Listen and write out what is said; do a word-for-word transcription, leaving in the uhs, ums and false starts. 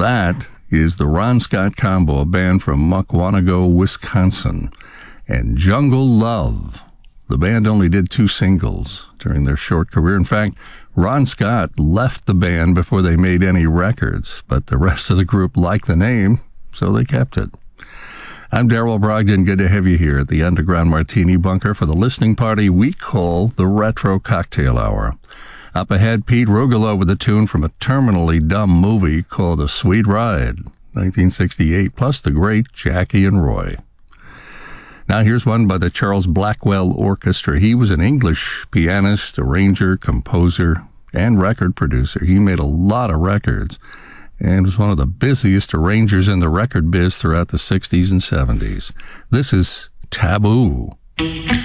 That is the Ron Scott Combo, a band from Mukwonago, Wisconsin, and Jungle Love. The band only did two singles during their short career. In fact, Ron Scott left the band before they made any records, but the rest of the group liked the name, so they kept it. I'm Darrell Brogdon. Good to have you here at the Underground Martini Bunker for the listening party we call the Retro Cocktail Hour. Up ahead, Pete Rugolo with a tune from a terminally dumb movie called A Sweet Ride, nineteen sixty-eight, plus the great Jackie and Roy. Now here's one by the Charles Blackwell Orchestra. He was an English pianist, arranger, composer, and record producer. He made a lot of records and was one of the busiest arrangers in the record biz throughout the sixties and seventies. This is Taboo.